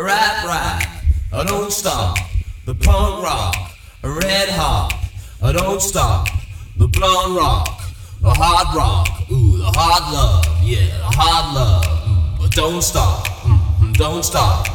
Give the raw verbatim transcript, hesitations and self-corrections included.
rap rap, uh, don't stop. The punk rock, a red hot, uh, don't stop. The blonde rock, the hard rock, ooh, the hard love, yeah, the hard love, mm, but don't stop, mm, don't stop.